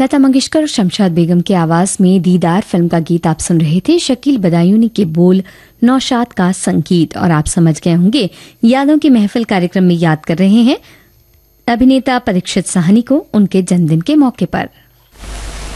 लता मंगेशकर और शमशाद बेगम की आवाज में दीदार फिल्म का गीत आप सुन रहे थे। शकील बदायूनी के बोल, नौशाद का संगीत। और आप समझ गए होंगे यादों की महफिल कार्यक्रम में याद कर रहे हैं अभिनेता परीक्षित साहनी को उनके जन्मदिन के मौके पर।